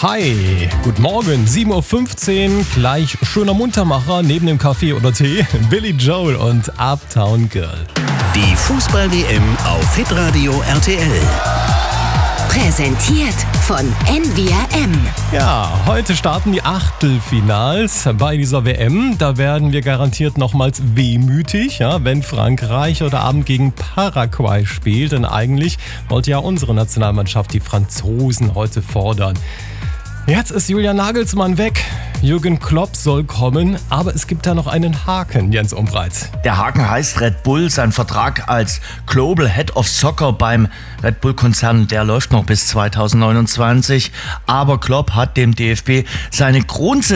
Hi, guten Morgen, 7.15 Uhr, gleich schöner Muntermacher neben dem Kaffee oder Tee, Billy Joel und Uptown Girl. Die Fußball-WM auf Hitradio RTL. Präsentiert von NVRM. Ja, heute starten die Achtelfinals bei dieser WM. Da werden wir garantiert nochmals wehmütig, ja, wenn Frankreich heute Abend gegen Paraguay spielt. Denn eigentlich wollte ja unsere Nationalmannschaft die Franzosen heute fordern. Jetzt ist Julian Nagelsmann weg. Jürgen Klopp soll kommen, aber es gibt da noch einen Haken, Jens Umbreit. Der Haken heißt Red Bull. Sein Vertrag als Global Head of Soccer beim Red Bull-Konzern, der läuft noch bis 2029. Aber Klopp hat dem DFB seine Grundsätze